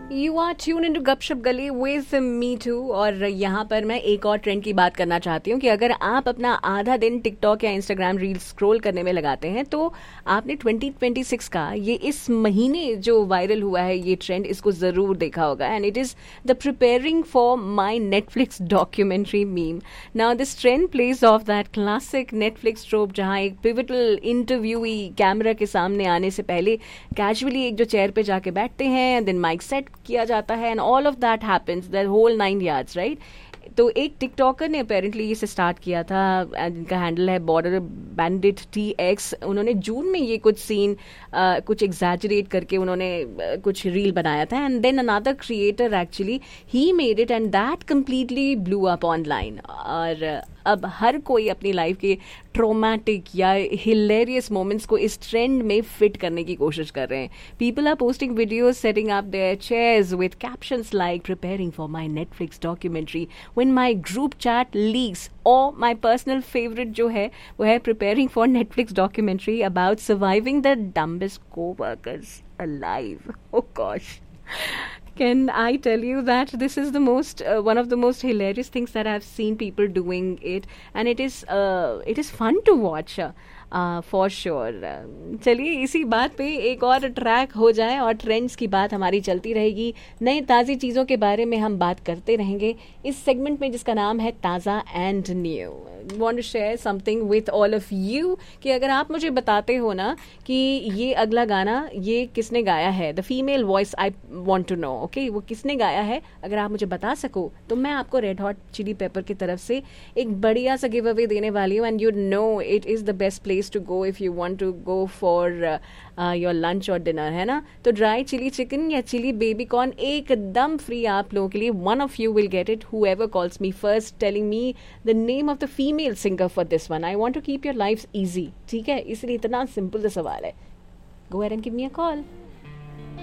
You are tune in to गपशप गली with me to. और यहाँ पर मैं एक और ट्रेंड की बात करना चाहती हूँ कि अगर आप अपना आधा दिन टिकटॉक या इंस्टाग्राम रील्स स्क्रॉल करने में लगाते हैं तो आपने 2026 का ये इस महीने जो वायरल हुआ है ये ट्रेंड, इसको ज़रूर देखा होगा। And it is the preparing for my Netflix documentary meme. Now this trend pledge of that classic Netflix ट्रोप, जहाँ एक पिवटल इंटरव्यूई कैमरा के सामने आने से पहले कैजुअली एक जो चेयर पे जाके बैठते हैं, देन माइक सेट किया जाता है and all of that happens, the whole 9 yards, right. तो एक टिकटॉकर ने अपेरेंटली इसे स्टार्ट किया था, जिनका हैंडल है बॉर्डर बैंडिट TX। उन्होंने जून में ये कुछ सीन कुछ एग्जैजरेट करके उन्होंने कुछ रील बनाया था, and then another creator actually he made it and that completely blew up online. और अब हर कोई अपनी लाइफ के ट्रोमैटिक या हिलेरियस मोमेंट्स को इस ट्रेंड में फिट करने की कोशिश कर रहे हैं। People are posting videos setting up there chairs with captions like preparing for my Netflix documentary when my group chat leaks, और माई पर्सनल फेवरेट जो है वो है preparing for Netflix documentary about surviving the dumbest co-workers alive. Oh gosh. Can I tell you that this is the most one of the most hilarious things that I've seen people doing it, and it is fun to watch. For sure. चलिए इसी बात पे एक और track हो जाए और trends की बात हमारी चलती रहेगी। नई ताज़ी चीज़ों के बारे में हम बात करते रहेंगे इस सेगमेंट में जिसका नाम है ताज़ा and new. Want to share something with all of you कि अगर आप मुझे बताते हो ना कि ये अगला गाना ये किसने गाया है, the female voice I want to know, okay, वो किसने गाया है, अगर आप मुझे बता सको तो मैं आपको रेड हॉट चिली पेपर की तरफ से एक बढ़िया सा गिव अवे देने वाली हूँ। And you know it is the best place to go if you want to go for your lunch or dinner, है ना। तो ड्राई चिली चिकन या चिली बेबी कॉर्न एकदम फ्री आप लोगों के लिए। one of you will get it, whoever calls me first telling me the name of the female singer for this one. I want to keep your lives easy, ठीक है, इसलिए इतना simple सा सवाल है। Go ahead and give me a call.